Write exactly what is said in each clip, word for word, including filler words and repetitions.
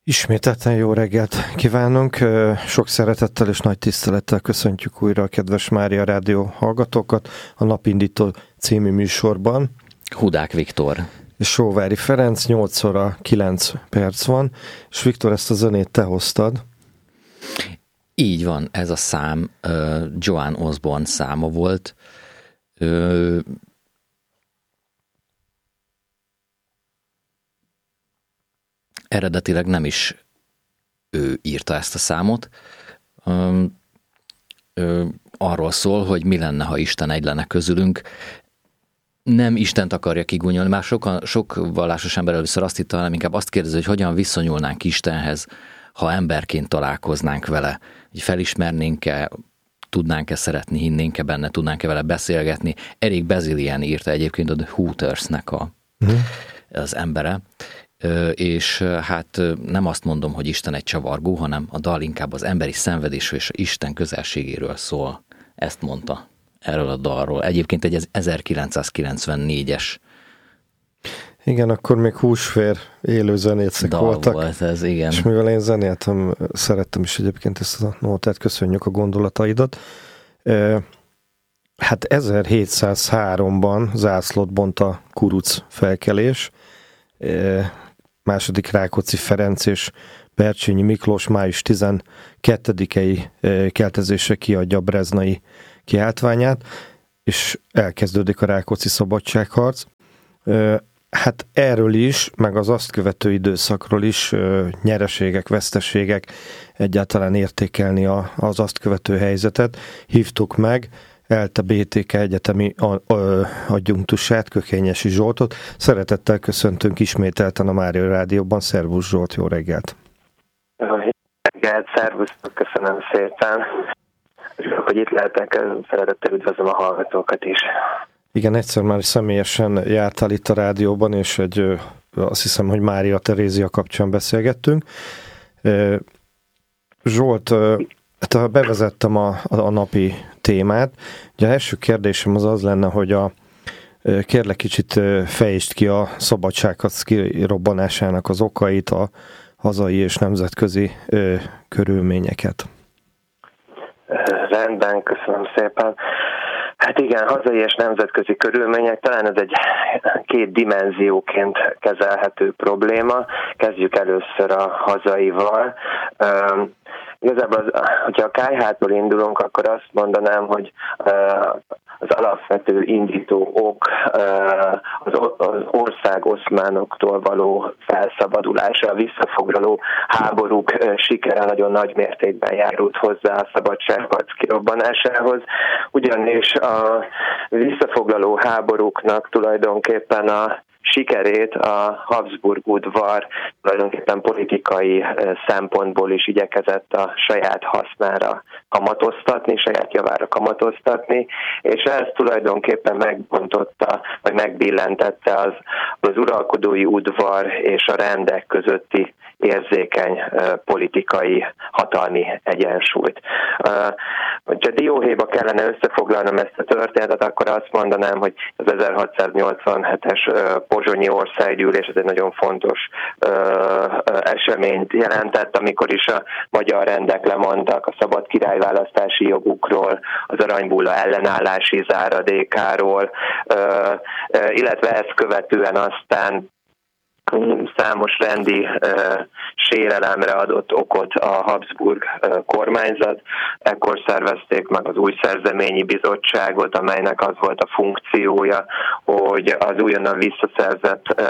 Ismételten jó reggelt kívánunk, sok szeretettel és nagy tisztelettel köszöntjük újra a kedves Mária Rádió hallgatókat a Napindító című műsorban. Hudák Viktor. És Sóvári Ferenc, nyolc óra kilenc perc van, és Viktor, ezt a zenét te hoztad. Így van, ez a szám uh, Joan Osborne száma volt. Uh, Eredetileg nem is ő írta ezt a számot. Ö, ö, arról szól, hogy mi lenne, ha Isten egy lenne közülünk. Nem Istent akarja kigúnyolni, már sokan, sok vallásos ember először azt hitte, hanem inkább azt kérdezi, hogy hogyan viszonyulnánk Istenhez, ha emberként találkoznánk vele, hogy felismernénk-e, tudnánk-e szeretni, hinnénk-e benne, tudnánk-e vele beszélgetni. Eric Bazilian írta egyébként a The Hootersnek a, uh-huh. az embere. És hát nem azt mondom, hogy Isten egy csavargó, hanem a dal inkább az emberi szenvedésről és Isten közelségéről szól. Ezt mondta erről a dalról. Egyébként egy ezerkilencszázkilencvennégyes Igen, akkor még húsvér élő zenécek dal voltak. volt ez, igen. És mivel én zenéltem, szerettem is egyébként ezt a nótát, köszönjük a gondolataidat. Hát ezerhétszázháromban zászlót bont a kuruc felkelés, második Rákóczi Ferenc és Bercsényi Miklós május tizenkettedikei keltezésre kiadja a breznai kiáltványát, és elkezdődik a Rákóczi szabadságharc. Hát erről is, meg az azt követő időszakról is nyereségek, veszteségek, egyáltalán értékelni az azt követő helyzetet hívtuk meg ELTE bé té ká egyetemi adjunktusát, Kökényesi Zsoltot. Szeretettel köszöntünk ismételten a Mária Rádióban. Szervusz Zsolt, jó reggelt! Jó reggelt, szervusztok, köszönöm szépen! Örülök, hogy itt lehetek, szeretettel üdvözlöm a hallgatókat is. Igen, egyszer már személyesen jártál itt a rádióban, és egy, azt hiszem, hogy Mária Terézia kapcsán beszélgettünk. Zsolt, hát bevezettem a, a napi témát. Ugye az első kérdésem az az lenne, hogy a, kérlek kicsit fejtsd ki a szabadságharc kirobbanásának az okait, a hazai és nemzetközi ö, körülményeket. Rendben, köszönöm szépen. Hát igen, hazai és nemzetközi körülmények, talán ez egy két dimenzióként kezelhető probléma. Kezdjük először a hazaival. Um, Igazából, az, hogyha a kályhától indulunk, akkor azt mondanám, hogy uh, az alapvető indító ok uh, az, az ország oszmánoktól való felszabadulása, a visszafoglaló háborúk uh, sikere nagyon nagy mértékben járult hozzá a szabadságharc kirobbanásához, ugyanis a visszafoglaló háborúknak tulajdonképpen a sikerét a Habsburg udvar tulajdonképpen politikai szempontból is igyekezett a saját hasznára kamatoztatni, saját javára kamatoztatni, és ez tulajdonképpen megbontotta, vagy megbillentette az, az uralkodói udvar és a rendek közötti érzékeny uh, politikai hatalmi egyensúlyt. Uh, hogyha dióhéjba kellene összefoglalnom ezt a történetet, akkor azt mondanám, hogy az ezerhatszáznyolcvanhetes uh, pozsonyi országgyűlés, ez egy nagyon fontos uh, uh, eseményt jelentett, amikor is a magyar rendek lemondtak a szabad királyválasztási jogukról, az aranybulla ellenállási záradékáról, uh, uh, illetve ezt követően aztán számos rendi uh, sérelemre adott okot a Habsburg uh, kormányzat. Ekkor szervezték meg az új szerzeményi bizottságot, amelynek az volt a funkciója, hogy az újonnan visszaszerzett uh,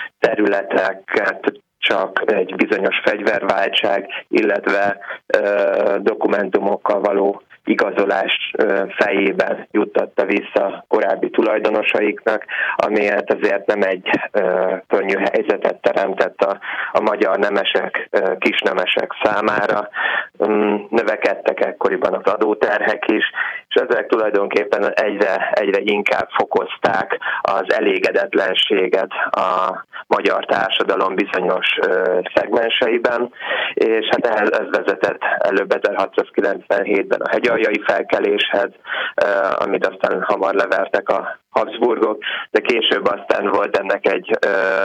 területeket csak egy bizonyos fegyverváltság, illetve uh, dokumentumokkal való igazolás fejében juttatta vissza korábbi tulajdonosaiknak, amiért azért nem egy uh, könnyű helyzetet teremtett a, a magyar nemesek, uh, kisnemesek számára. Um, növekedtek ekkoriban az adóterhek is, és ezek tulajdonképpen egyre, egyre inkább fokozták az elégedetlenséget a magyar társadalom bizonyos uh, szegmenseiben, és hát ehhez ez vezetett előbb ezerhatszázkilencvenhétben a hegyaljai felkeléshez, amit aztán hamar levertek a Habsburgok, de később aztán volt ennek egy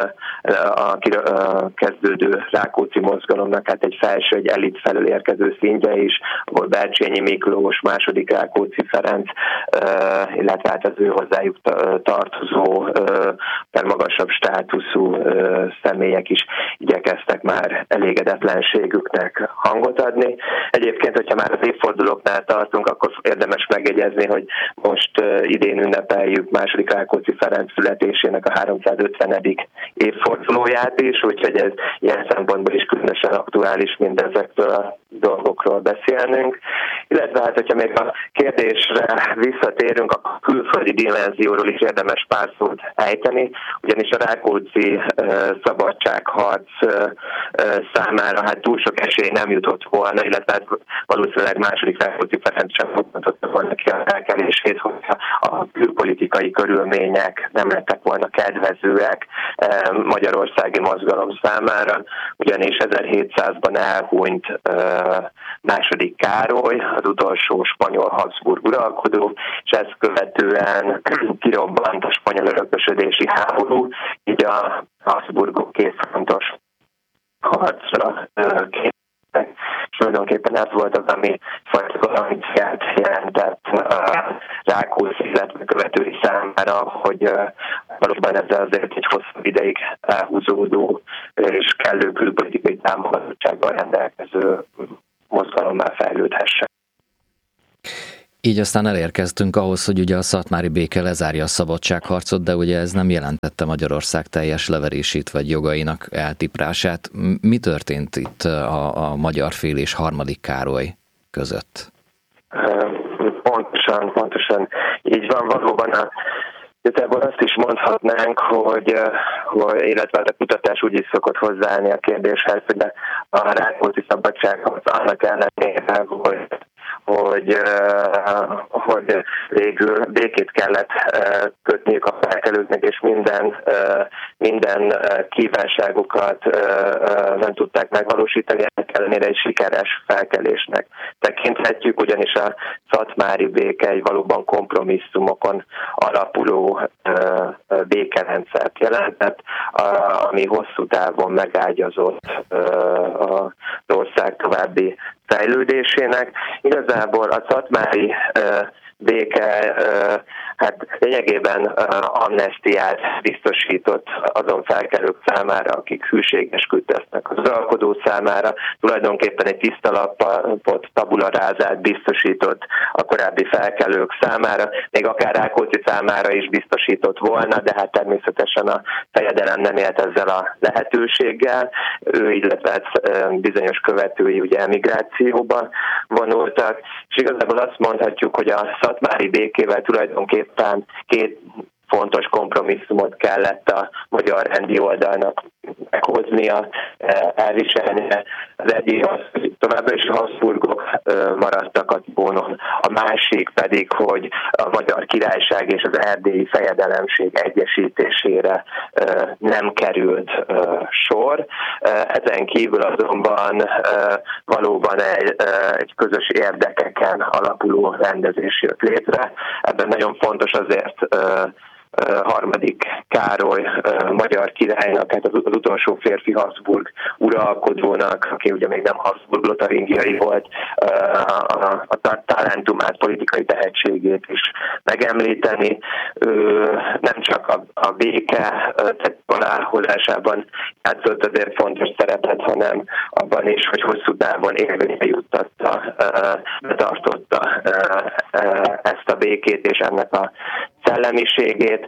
a kezdődő Rákóczi mozgalomnak hát egy felső, egy elit felől érkező szintje is, ahol Bercsényi Miklós, második Rákóczi Ferenc, illetve hát az ő hozzájuk tartozó, per magasabb státuszú személyek is igyekeztek már elégedetlenségüknek hangot adni. Egyébként, hogyha már az évfordulóknál tartunk, akkor érdemes megjegyezni, hogy most idén ünnepeljük második Rákóczi Ferenc születésének a háromszázötvenedik évfordulóját is, úgyhogy ez ilyen szempontból is különösen aktuális mindezekről a dolgokról beszélnünk. Illetve hát, hogyha még a kérdésre visszatérünk, a külföldi dimenzióról is érdemes pár szót ejteni, ugyanis a Rákóczi uh, szabadságharc uh, számára hát túl sok esély nem jutott volna, illetve hát valószínűleg második Rákóczi Ferenc sem mondhatta volna ki a felkelését, hogyha a külpolitikai körülmények nem lettek volna kedvezőek uh, magyarországi mozgalom számára, ugyanis ezerhétszázban elhunyt uh, második Károly, az utolsó spanyol Habsburg uralkodó, és ezt követően kirobbant a spanyol örökösödési háború, így a Habsburgok két fontos harcra készültek. És tulajdonképpen ez volt az, ami fajta garanciát jelentett Rákóczi, illetve követői számára, hogy valóban ezzel azért egy hosszabb ideig elhúzódó és kellő külpolitikai támogatottsággal rendelkező mozgalommá fejlődhessen. Így aztán elérkeztünk ahhoz, hogy ugye a szatmári béke lezárja a szabadságharcot, de ugye ez nem jelentette Magyarország teljes leverését vagy jogainak eltiprását. Mi történt itt a, a magyar fél és harmadik Károly között? Pontosan, pontosan így van valóban. A Igazából azt is mondhatnánk, hogy, hogy illetve a kutatás úgy is szokott hozzáállni a kérdéshez, hogy a Rákóczi szabadságharc annak ellenére, hogy hogy, hogy végül békét kellett kötniük a felkelőknek, és minden, minden kívánságukat nem tudták megvalósítani, ennek ellenére egy sikeres felkelésnek tekinthetjük, ugyanis a szatmári béke egy valóban kompromisszumokon alapuló békerendszert jelentett, ami hosszú távon megágyazott az ország további fejlődésének. Igazából a szatmári uh, béke uh, hát lényegében uh, amnesztiát biztosított azon felkelők számára, akik hűségeskedtek az uralkodó számára, tulajdonképpen egy tiszta lapot, tabularázát biztosított a korábbi felkelők számára, még akár Rákóczi számára is biztosított volna, de hát természetesen a fejedelem nem élt ezzel a lehetőséggel, ő, illetve bizonyos követői ugye emigrációba vonultak, és igazából azt mondhatjuk, hogy a szatmári békével tulajdonképpen két fontos kompromisszumot kellett a magyar rendi oldalnak meghoznia, elviselnie. Az egyik az, hogy továbbra is a Habsburgok maradtak a trónon, a másik pedig, hogy a Magyar Királyság és az erdélyi fejedelemség egyesítésére nem került sor. Ezen kívül azonban valóban egy, egy közös érdekeken alapuló rendezés jött létre. Ebben nagyon fontos azért harmadik Károly magyar királynak, hát az utolsó férfi Habsburg uralkodónak, aki ugye még nem Habsburg lotaringiai volt, a, a talentumát, politikai tehetségét is megemlíteni. Ő nem csak a, a béke aláhozásában játszott azért fontos szerepet, hanem abban is, hogy hosszú távon érvényre juttatta, betartotta ezt a békét és ennek a szellemiségét.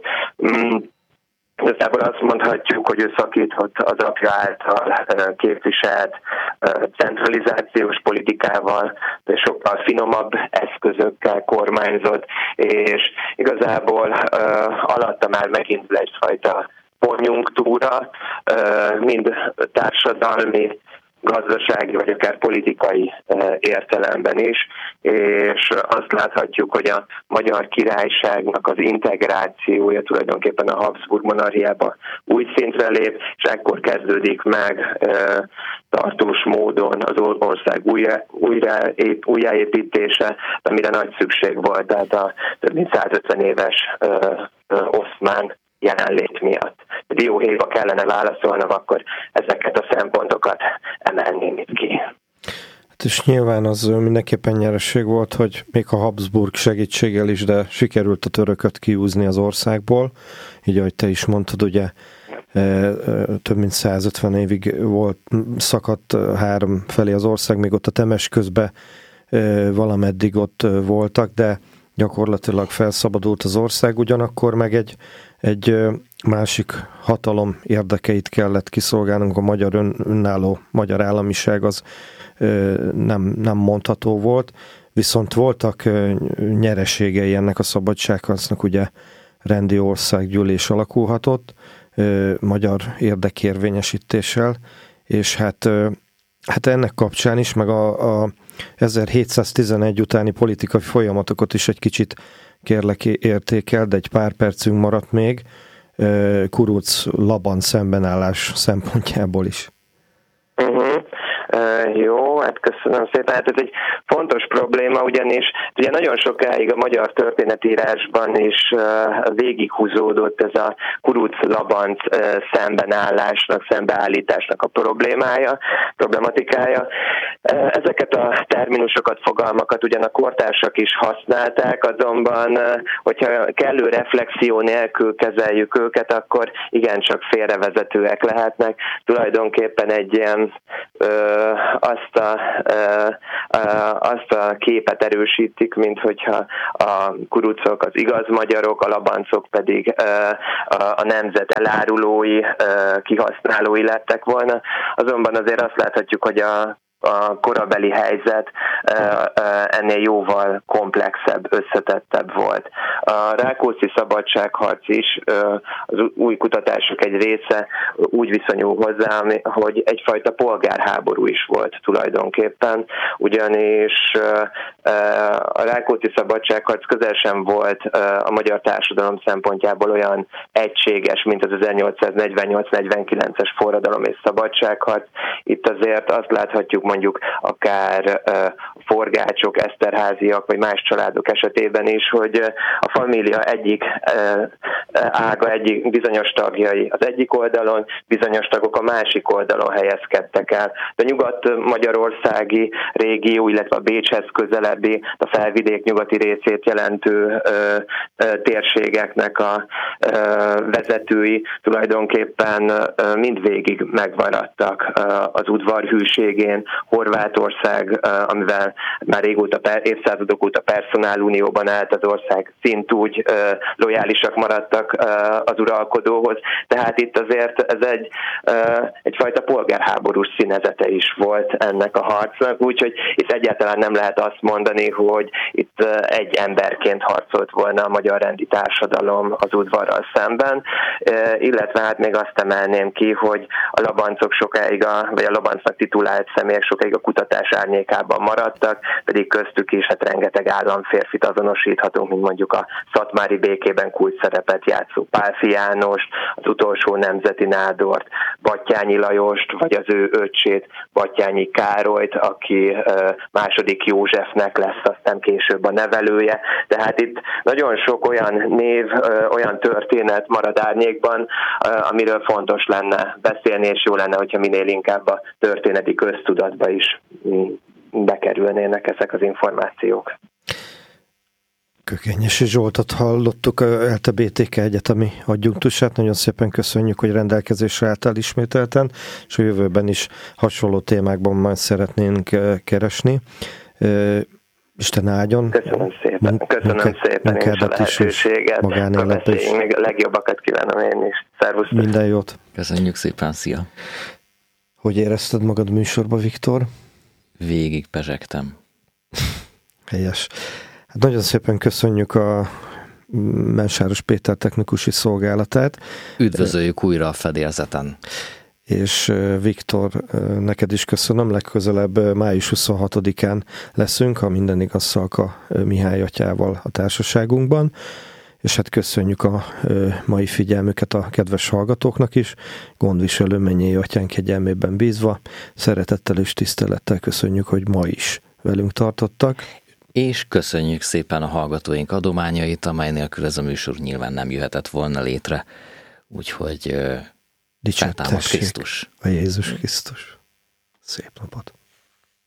Igazából azt mondhatjuk, hogy ő szakított az apja által képviselt centralizációs politikával, de sokkal finomabb eszközökkel kormányzott, és igazából alatta már megindul egyfajta konjunktúra, mind társadalmi, gazdasági vagy akár politikai értelemben is, és azt láthatjuk, hogy a Magyar Királyságnak az integrációja tulajdonképpen a Habsburg monarchiába új szintre lép, és ekkor kezdődik meg tartós módon az ország újra, újra, újjáépítése, amire nagy szükség volt, tehát a több mint százötven éves ö, ö, oszmán jelenlét miatt. Dióhéjba kellene válaszolnom, akkor ezeket a szempontokat emelném itt ki. Hát és nyilván az mindenképpen nyereség volt, hogy még a Habsburg segítséggel is, de sikerült a törököt kiúzni az országból. Így, ahogy te is mondtad, ugye több mint százötven évig volt, szakadt három felé az ország, még ott a Temes közben valameddig ott voltak, de gyakorlatilag felszabadult az ország, ugyanakkor meg egy, egy másik hatalom érdekeit kellett kiszolgálnunk, a magyar ön, önálló magyar államiság az nem, nem mondható volt, viszont voltak nyereségei ennek a szabadságharcnak, ugye rendi országgyűlés alakulhatott, magyar érdekérvényesítéssel, és hát, hát ennek kapcsán is, meg a, a ezerhétszáztizenegy utáni politikai folyamatokat is egy kicsit kérlek értékel, de egy pár percünk maradt még, Kuruc-Laban szembenállás szempontjából is. Uh-huh. Uh, jó, hát köszönöm szépen. Hát ez egy fontos probléma, ugyanis ugye nagyon sokáig a magyar történetírásban is uh, végighúzódott ez a Kuruc-Labanc uh, szembenállásnak, szembeállításnak a problémája, problematikája. Uh, ezeket a terminusokat, fogalmakat ugyan a kortársak is használták, azonban uh, hogyha kellő reflexió nélkül kezeljük őket, akkor igencsak félrevezetőek lehetnek. Tulajdonképpen egy ilyen uh, Azt a, azt a képet erősítik, mint hogyha a kurucok az igaz magyarok, a labancok pedig a nemzet elárulói, kihasználói lettek volna. Azonban azért azt láthatjuk, hogy a a korabeli helyzet ennél jóval komplexebb, összetettebb volt. A rákóczi szabadságharc is, az új kutatások egy része úgy viszonyul hozzá, hogy egyfajta polgárháború is volt tulajdonképpen, ugyanis a rákóczi szabadságharc közel sem volt a magyar társadalom szempontjából olyan egységes, mint az ezernyolcszáznegyvennyolc negyvenkilences forradalom és szabadságharc. Itt azért azt láthatjuk mondjuk akár Forgácsok, Eszterháziak vagy más családok esetében is, hogy a família egyik ága, egyik bizonyos tagjai az egyik oldalon, bizonyos tagok a másik oldalon helyezkedtek el. De nyugat-magyarországi régió, illetve a Bécshez közelebbi, a felvidék nyugati részét jelentő ö, ö, térségeknek a ö, vezetői tulajdonképpen ö, mindvégig megmaradtak ö, az udvar hűségén. Horvátország, ö, amivel már régóta, évszázadok óta personálunióban állt az ország, szintúgy ö, lojálisak maradtak ö, az uralkodóhoz. Tehát itt azért ez egy, ö, egyfajta polgárháborús színezete is volt ennek a harcnak, úgyhogy itt egyáltalán nem lehet azt mondani, hogy itt egy emberként harcolt volna a magyar rendi társadalom az udvarral szemben, illetve hát még azt emelném ki, hogy a labancok sokáig, a, vagy a labancnak titulált személyek sokáig a kutatás árnyékában maradtak, pedig köztük is hát rengeteg államférfit azonosíthatunk, mint mondjuk a szatmári békében kulcs szerepet játszó Pálffy Jánost, az utolsó nemzeti nádort, Batthyány Lajost, vagy az ő öccsét, Batthyány Károlyt, aki második Józsefnek lesz aztán később a nevelője. Tehát itt nagyon sok olyan név, olyan történet marad árnyékban, amiről fontos lenne beszélni, és jó lenne, hogyha minél inkább a történeti köztudatba is bekerülnének ezek az információk. Kökényesi Zsoltot hallottuk, el té bé té ká egyetemi adjunktusát. Nagyon szépen köszönjük, hogy rendelkezésre álltál ismételten, és a jövőben is hasonló témákban majd szeretnénk keresni. Isten áldjon. Köszönöm szépen. Köszönöm munká, szépen én a lehetőséget. Magánéletben is. Még a legjobbakat kívánom én is. Szervusztok. Minden jót. Köszönjük szépen, szia. Hogy érezted magad műsorba, Viktor? Végig pezsegtem. Helyes. Hát nagyon szépen köszönjük a Mensáros Péter technikusi szolgálatát. Üdvözöljük újra a fedélzeten. És Viktor, neked is köszönöm, legközelebb május huszonhatodikán leszünk, ha minden igaz, Szalka Mihály atyával a társaságunkban, és hát köszönjük a mai figyelmüket a kedves hallgatóknak is, gondviselő mennyei atyánk kegyelmében bízva, szeretettel és tisztelettel köszönjük, hogy ma is velünk tartottak. És köszönjük szépen a hallgatóink adományait, amely nélkül ez a műsor nyilván nem jöhetett volna létre. Úgyhogy feltámad Krisztus. A Jézus Krisztus. Szép napot!